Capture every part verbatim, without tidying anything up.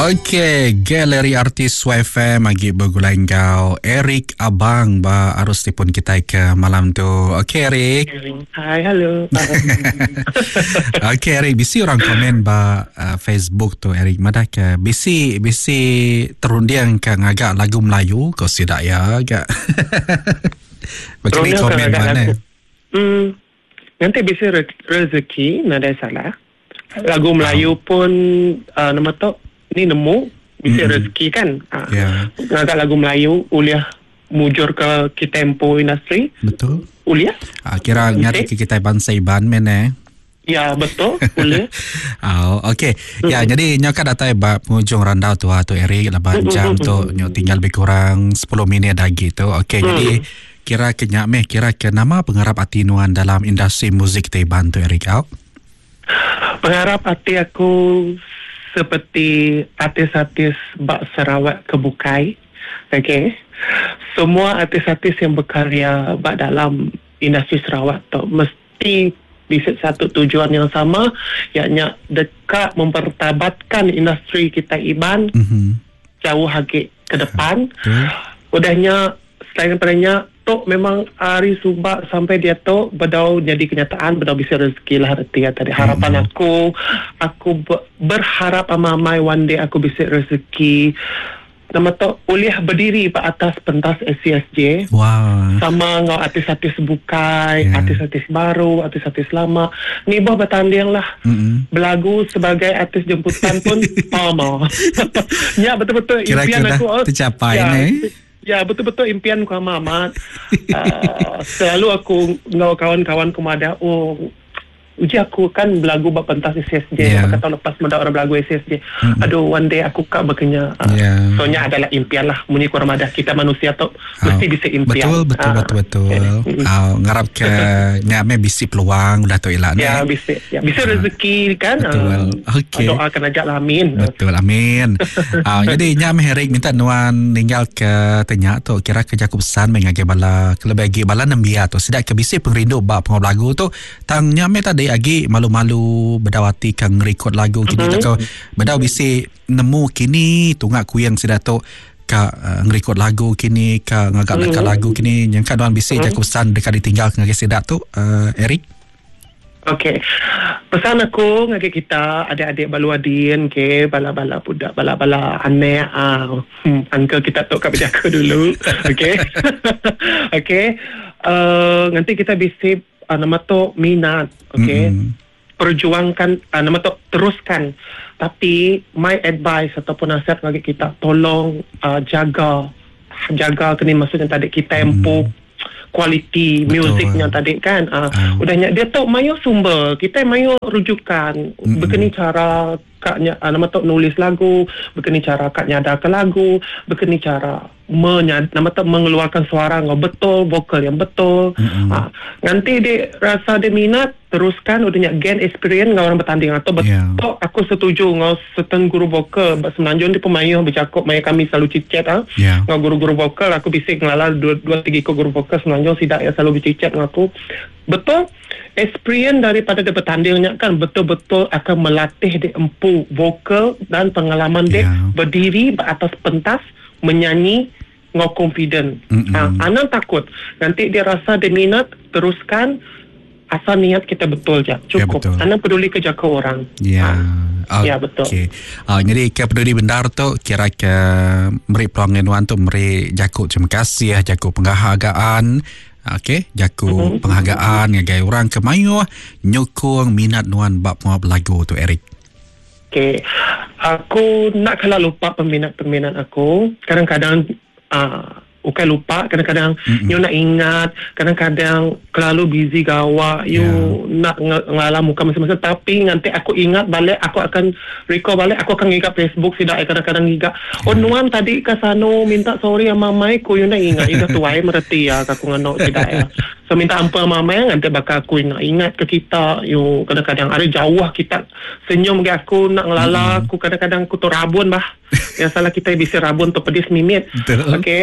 Okey, galeri artis Y F M agi bergulai kau Eric Abang ba arus tipun kita ke malam tu. Okey Eric. Hai, halo. Okey Eric, bisi orang komen ba uh, Facebook tu Eric madak ke bisi bisi terundiang ke ngagak lagu Melayu kau sidak ya agak. Begini komen mana? Hmm. Nanti bisi re- rezeki nada salah. Lagu Melayu oh. pun uh, nama tu ni nemu bisa mm-hmm. rezeki kan ha. Yeah. Ngagak lagu Melayu uliah mujur ke Kitempo industri. Betul. Uliah ah, kira ngari ke kita bangsa iban men eh. Ya betul uliah. Oh, okey. Mm-hmm. Ya jadi nyoka datai ba penghujung randau tu tu Eric lapan mm-hmm. jam tu nyo tinggal lebih kurang sepuluh minit lagi tu. Okey mm. jadi kira kenyak meh kira ke nama pengharap hati nuan dalam industri muzik Taiban tu Eric out. Pengharap hati aku seperti artis-artis Bak Sarawak Kebukai. Okay. Semua artis-artis yang berkarya Bak dalam industri Sarawak tu mesti di satu tujuan yang sama, iaitu dekat mempertabatkan industri kita Iban mm-hmm. jauh lagi ke depan. Okay. Udahnya selain daripadanya Tok memang hari subak sampai dia Tok berdau jadi kenyataan, berdau bisa rezeki lah arti tadi. Harapan mm-hmm. aku, aku berharap amai one day aku bisa rezeki. Nama Tok uliah berdiri pada atas pentas S C S J. Wow. Sama ngau artis-artis bukai, yeah. artis-artis baru, artis-artis lama. Ni bah bertanding lah. Mm-hmm. Belagu sebagai artis jemputan pun mau. Ya betul-betul impian aku. Kira-kira tercapai ya, ni. Ya betul-betul impian ku amat. uh, selalu aku ngau kawan-kawan ku ada oh uji aku kan belagu bab pentas S C S J yeah. Maka tahun lepas mendak orang belagu S C S J mm-hmm. Aduh one day aku kak berkenya uh, yeah. Soalnya adalah impian lah Muni kurang madah kita manusia tu oh. mesti bisa impian. Betul betul uh, betul betul okay. uh, ngarap ke nyame bisi peluang udah tu ilan ya eh. bisa ya bisa uh, rezeki kan betul uh, okay. doakan aja lah amin. Betul amin. uh, jadi nyame Herik minta nuan tinggal ke tanya tu kira ke Jakub pesan mengage bala kelebagi bala nambia tu sidak ke bisi pengrindu bab pengau lagu tu tang nyame tadi agi malu-malu berdawati kang rekod lagu kini mm-hmm. tak bedau bisi nemu kini tunggak kuyang sidato ka uh, ngerekod lagu kini ka ngagak mm-hmm. lagu kini yang kaduan bisi mm-hmm. jakusan dekat ditinggal ngage sidak tu uh, Eric. Okey. Pesan aku ngage kita adik-adik baluadin ke bala-bala budak bala-bala anek ah hmm, uncle kita tok kat berjaga dulu. Okey. Okey. Uh, nanti kita bisi Uh, nama tu minat, okay? Mm-hmm. Perjuangkan, uh, nama tu teruskan. Tapi my advice ataupun nasihat bagi kita, tolong uh, jaga, jaga kini maksudnya tadi kita tempo, mm. kualiti musiknya tadi kan. Uh, uh. Udahnya dia tahu mayu sumber, kita mayu rujukan, mm-hmm. begini cara kaknya uh, nama tu nulis lagu, begini cara kaknya ada ke lagu, begini cara Menya, nama tak mengeluarkan suara ngau betul, vokal yang betul. Mm-hmm. Ha, nanti dia rasa dia minat, teruskan, udahnya gain experience ngau orang bertanding atau betul. Yeah. Aku setuju ngau seteng guru vokal. Semenanjung di pemain bercakap, maya kami selalu cicet ah. Yeah. Ngau guru-guru vokal, aku bisik ngelala dua, dua tiga ko guru vokal semenanjung sidak ya selalu bercicet ngau aku. Betul. Experience daripada dia bertandingnya kan betul-betul akan melatih dia empu vokal dan pengalaman dia yeah. berdiri atas pentas menyanyi ngau confident. Mm-hmm. Ha, Anang takut nanti dia rasa dia minat teruskan asal niat kita betul je cukup. Ya, Anang peduli kerja ke orang. Ya. Ha. Okay. Ya betul. Uh, jadi ke peduli bendar tu kira ke meri pelanggan tu meri jakut terima kasih ya jakut penghargaan. Okey, jaku mm-hmm. penghargaan ngagai orang ke mayu nyokong minat nuan bab ngau lagu tu Eric. Okay. Aku nak kalah lupa peminat-peminat aku. Kadang-kadang uh, ukai lupa, kadang-kadang mm-hmm. you nak ingat, kadang-kadang kelalu busy gawa, you yeah. nak ng- ngalah muka masing-masing. Tapi nanti aku ingat balik, aku akan recall balik, aku akan ingat Facebook sidak kadang-kadang ingat. Yeah. Oh nuan tadi ke sana minta sorry sama mamai ku, you nak ingat. Iga tuai mereti ya, aku nganok sidak ya. So minta ampun mamai, nanti bakal aku ingat, ingat ke kita. You kadang-kadang ada jauh kita senyum ke aku, nak ngelala mm-hmm. aku, kadang-kadang aku tu rabun bah. Yang salah kita bisa rabun tu pedis mimit. Okay.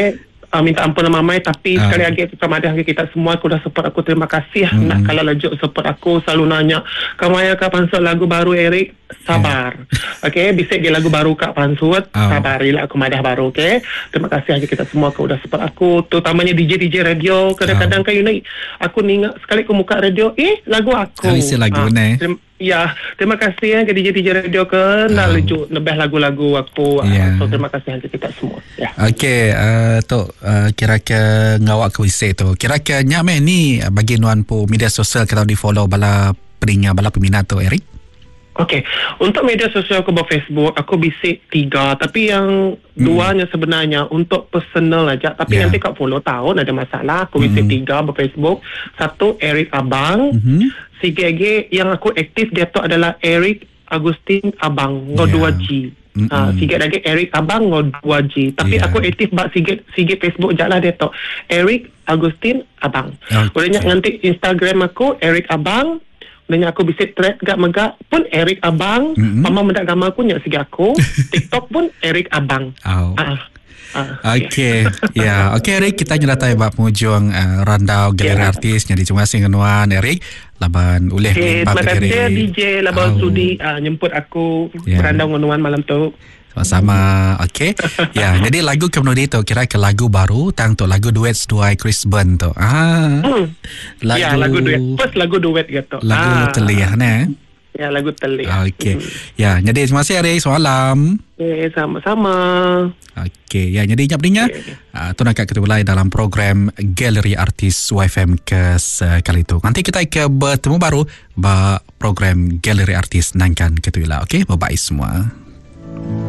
uh, minta ampun mamai, tapi Ah. sekali lagi sama ada kita semua aku dah support aku, terima kasih. Mm-mm. Nak kalau lajuk support aku selalu nanya kamaya kak pansut lagu baru Eric, sabar. Okey, bisik dia lagu baru kak pansut, Oh. sabarilah aku madah baru. Okey, terima kasih aja kita semua kau dah support aku, terutamanya D J D J radio. Kadang-kadang kan you know, aku ni ingat sekali aku buka radio, eh lagu aku. Ah, isi lagu ni. Terima, ya, terima kasih ya ke D J D J radio ke nak Oh. lejuk lebih lagu-lagu aku. Ya. Ah, so terima kasih aja kita semua. Ya. Okey, uh, tu uh, kira-kira ngawak ke wisi tu. Kira-kira nyak meh ni uh, bagi nuan pu media sosial kita di follow bala peningat bala peminat tu Eric. Okey, untuk media sosial aku Facebook, aku bisik tiga. Tapi yang Hmm. duanya sebenarnya untuk personal aja. Tapi Ya. nanti kat follow tahun ada masalah. Aku bisik Hmm. tiga Facebook. Satu Eric Abang. Mhm. Si G G yang aku aktif dia tu adalah Eric Agustin Abang. Ngo Ya. dua G. Mm-mm. Ha, sikit lagi Eric Abang ngo dua G. Tapi Ya. aku aktif bak sikit sikit Facebook je lah dia tu. Eric Agustin Abang. Okey. Bolehnya nanti Instagram aku Eric Abang. Bolehnya aku bisa thread gak megak pun Eric Abang. Mm-mm. Mama mendak gambar aku nyak segi aku. TikTok pun Eric Abang. Oh. Ah. Ah. Okey, ya. Okey Eric, kita nyeratai bab penghujung uh, randau galeri Ya. artis. Jadi terima kasih dengan Eric. Laban oleh Okay, melimpah terima ke kasih diri. ya D J Labang Oh. Sudi uh, nyemput aku Ya. berandau ngunuan malam tu. Sama-sama. Okey. Ya, jadi lagu kemudian tu kira ke lagu baru tang tu lagu duet seduai Chris Burn tu. Ah. Hmm. Lagu Ya, lagu duet. First lagu duet gitu. Lagu Ah. Teliah ni. Ya, lagu telik. Okey. Hmm. Ya, jadi terima kasih Eric. Semalam. Okay, sama-sama. Okey, ya jadi nyapdinya Okey. uh, tu nak kita mulai dalam program Galeri Artis Y F M ke sekali itu. Nanti kita ke bertemu baru ba program Galeri Artis nangkan ketuila. Okey, bye bye semua.